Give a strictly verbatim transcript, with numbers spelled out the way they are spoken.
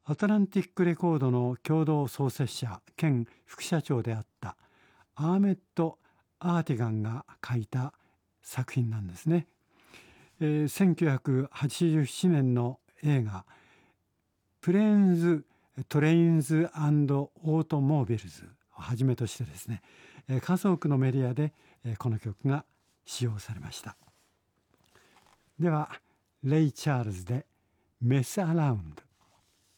アトランティックレコードの共同創設者兼副社長であったアーメット・アーティガンが書いた作品なんですね。えー、せんきゅうひゃくはちじゅうななねんの映画プレーンズ・トレインズ・オートモービルズをはじめとしてですね、えー、数多くのメディアで、えー、この曲が使用されました。ではレイ・チャールズでメス・アラウンド。